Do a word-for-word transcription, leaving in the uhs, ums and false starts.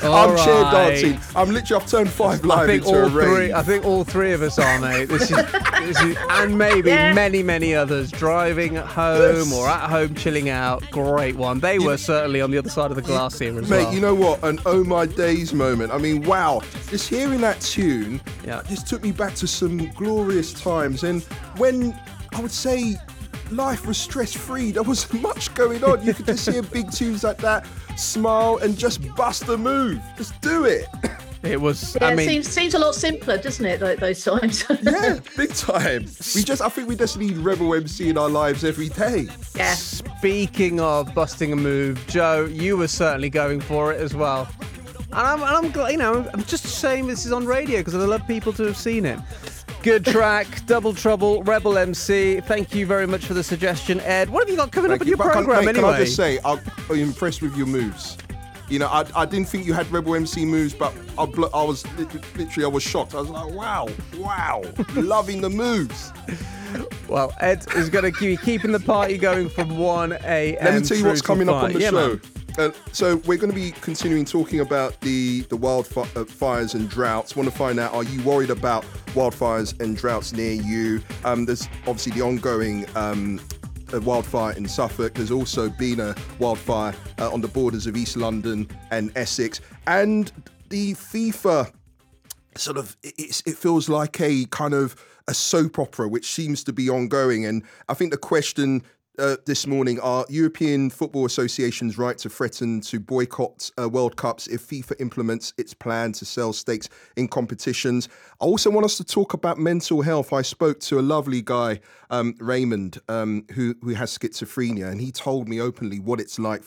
All I'm chair right. dancing. I'm literally, I've turned five live I think into all a rave. three. I think all three of us are, mate. This is, this is and maybe Yeah. many, many others driving at home Yes. or at home chilling out. Great one. They were certainly on the other side of the glass here as Mate, well. you know what? An oh my days moment. I mean, wow. Just hearing that tune Yeah. just took me back to some glorious times. And when I would say life was stress-free, there wasn't much going on. You could just hear big tunes like that, smile and just bust a move. Just do it. It was. Yeah, I it mean, seems seems a lot simpler, doesn't it? Like those times. Yeah, big time. We just, I think we just need Rebel M C in our lives every day. Yeah. speaking of busting a move, Joe, you were certainly going for it as well. And I'm, and I'm glad, you know, I'm just saying this is on radio because I love people to have seen it. Good track, Double Trouble, Rebel M C. Thank you very much for the suggestion, Ed. What have you got coming Thank up in you. your But can- program mate, anyway? Can I just say, I'm I'm impressed with your moves. You know, I, I didn't think you had Rebel M C moves, but I, bl- I was lit- literally, I was shocked. I was like, wow, wow, loving the moves. Well, Ed is going to be keeping the party going from one a.m. Let me tell you through what's till coming up five. on the Yeah, show. man. Uh, so we're going to be continuing talking about the the wildfires and droughts. Want to find out, are you worried about wildfires and droughts near you? Um, there's obviously the ongoing um, uh, wildfire in Suffolk. There's also been a wildfire uh, on the borders of East London and Essex. And the FIFA sort of, it, it's, it feels like a kind of a soap opera, which seems to be ongoing. And I think the question Uh, this morning, are European Football Association's right to threaten to boycott uh, World Cups if FIFA implements its plan to sell stakes in competitions? I also want us to talk about mental health. I spoke to a lovely guy, um, Raymond, um, who, who has schizophrenia, and he told me openly what it's like